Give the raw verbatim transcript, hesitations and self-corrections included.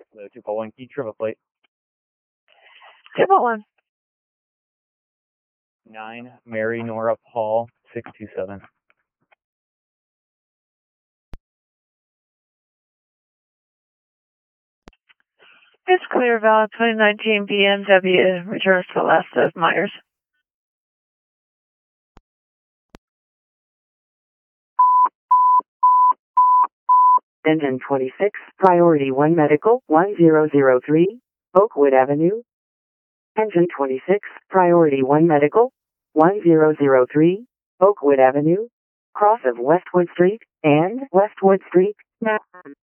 So two four one key triple plate. two four one. nine Mary Nora Paul six two seven. It's clear, valid twenty nineteen B M W, returns to last of Myers. Engine twenty-six, Priority one Medical, one zero zero three, Oakwood Avenue. Engine twenty-six, Priority one Medical, one zero zero three, Oakwood Avenue, cross of Westwood Street and Westwood Street, Manhattan.